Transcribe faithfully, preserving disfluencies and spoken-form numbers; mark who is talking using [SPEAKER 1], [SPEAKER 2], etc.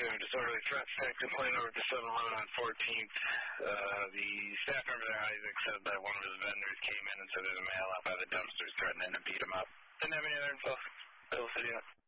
[SPEAKER 1] a disorderly threat stand complaint over to seven eleven on fourteenth. Uh, the staff member there, Isaac, said that one of his vendors came in and said there's a male out by the dumpsters threatening to beat him up. Didn't have any other info. Bill City.